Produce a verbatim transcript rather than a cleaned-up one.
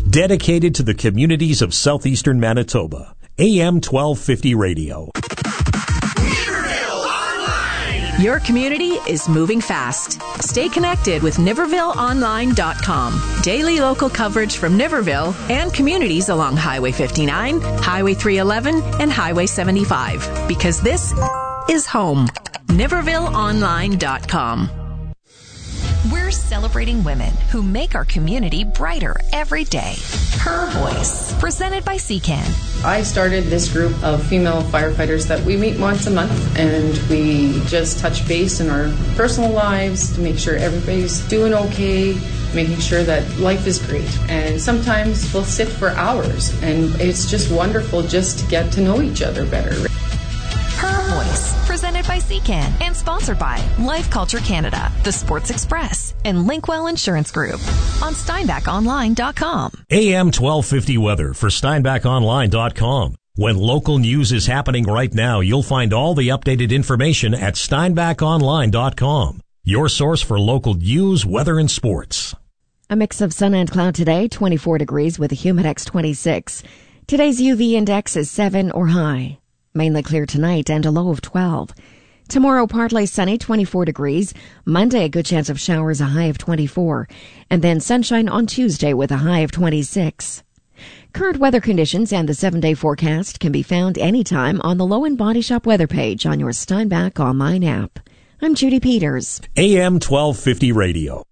dedicated to the communities of southeastern Manitoba. A M twelve fifty Radio. Your community is moving fast. Stay connected with Niverville Online dot com. Daily local coverage from Niverville and communities along Highway fifty-nine, Highway three eleven, and Highway seventy-five. Because this is home. Niverville Online dot com. We're celebrating women who make our community brighter every day. Her Voice, presented by C C A N. I started this group of female firefighters that we meet once a month, and we just touch base in our personal lives to make sure everybody's doing okay, making sure that life is great. And sometimes we'll sit for hours, and it's just wonderful just to get to know each other better. Her Voice, presented by C C A N and sponsored by Life Culture Canada, The Sports Express, and Linkwell Insurance Group on Steinbach Online dot com. A M twelve fifty weather for Steinbach Online dot com. When local news is happening right now, you'll find all the updated information at Steinbach Online dot com. Your source for local news, weather, and sports. A mix of sun and cloud today, twenty-four degrees with a Humidex twenty-six. Today's U V index is seven or high. Mainly clear tonight and a low of twelve. Tomorrow, partly sunny, twenty-four degrees. Monday, a good chance of showers, a high of twenty-four. And then sunshine on Tuesday with a high of twenty-six. Current weather conditions and the seven-day forecast can be found anytime on the Low and Body Shop weather page on your Steinbach Online app. I'm Judy Peters. A M twelve fifty Radio.